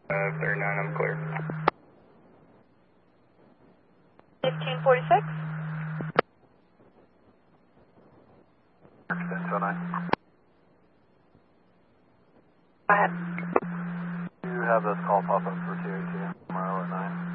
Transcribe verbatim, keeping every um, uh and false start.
Uh, thirty-nine, I'm clear. fifteen forty-six. ten two oh nine. Go ahead. You have this call pop up for two eighty-two tomorrow at nine.